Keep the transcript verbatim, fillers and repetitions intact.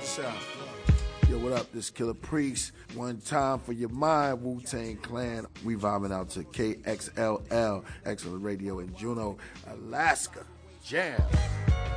South. Yo, what up? This Killer Priest. One time for your mind, Wu-Tang Clan. We vibing out to K X L L, Excellent Radio in Juneau, Alaska. Jam.